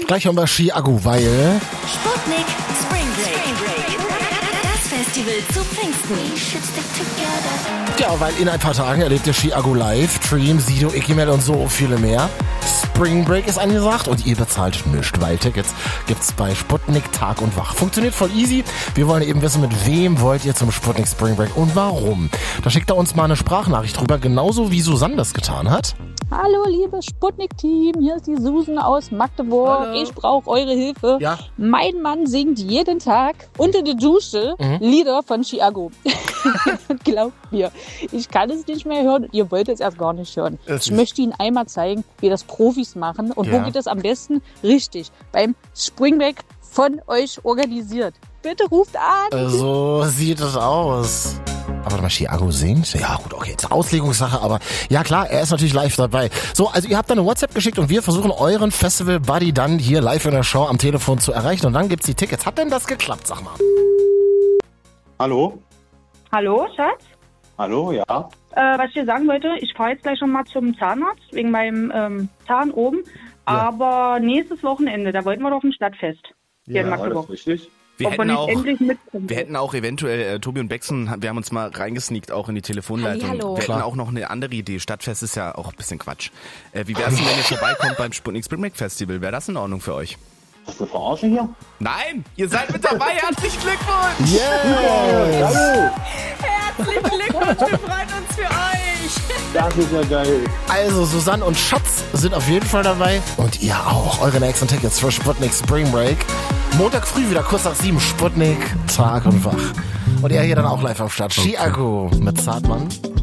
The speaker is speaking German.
Gleich haben wir Ski-Akku, weil... Sputnik Spring Break. Das Festival zu Pfingsten. Ja, weil in ein paar Tagen erlebt ihr Ski-Akku live, Dream, Sido, Ikimel und so viele mehr. Spring Break ist angesagt und ihr bezahlt nichts, weil Tickets gibt's bei Sputnik Tag und Wach. Funktioniert voll easy. Wir wollen eben wissen, mit wem wollt ihr zum Sputnik Spring Break und warum. Da schickt er uns mal eine Sprachnachricht drüber, genauso wie Susanne das getan hat. Hallo, liebes Sputnik-Team, hier ist die Susan aus Magdeburg. Hallo. Ich brauche eure Hilfe. Ja. Mein Mann singt jeden Tag unter der Dusche Lieder von Ski-Akku. Glaubt mir, ich kann es nicht mehr hören. Ihr wollt es erst gar nicht hören. Ich möchte Ihnen einmal zeigen, wie das Profis machen und wo geht das am besten richtig. Beim Springback von euch organisiert. Bitte ruft an. So sieht es aus. Aber mal Ski-Akku singt? Ja gut, okay, ist Auslegungssache, aber ja klar, er ist natürlich live dabei. So, also ihr habt dann eine WhatsApp geschickt und wir versuchen euren Festival-Buddy dann hier live in der Show am Telefon zu erreichen und dann gibt's die Tickets. Hat denn das geklappt, sag mal? Hallo? Hallo, Schatz? Hallo, ja. Was ich dir sagen wollte, ich fahre jetzt gleich schon mal zum Zahnarzt wegen meinem Zahn oben. Ja. Aber nächstes Wochenende, da wollten wir doch auf ein Stadtfest hier in War Magdeburg. das richtig? Wir Ob wir hätten, nicht auch, endlich mitkommen. wir hätten auch eventuell, Tobi und Bexen, wir haben uns mal reingesneakt auch in die Telefonleitung. Hallihallo. Wir Klar. hätten auch noch eine andere Idee. Stadtfest ist ja auch ein bisschen Quatsch. Wie wär's denn, wenn ihr vorbeikommt beim Sputnik Spring Break Festival? Wäre das in Ordnung für euch? Ist das eine Verarsche hier? Nein, ihr seid mit dabei. Herzlichen Glückwunsch! Yes! Hallo! Herzlichen Glückwunsch, wir freuen uns für euch. Das ist ja geil. Also Susanne und Schatz sind auf jeden Fall dabei und ihr auch. Eure nächsten Tickets für Sputnik Spring Break. Montag früh wieder kurz nach 7 Sputnik, Tag und Wach. Und er hier dann auch live am Start. Ski-Akku mit Zartmann.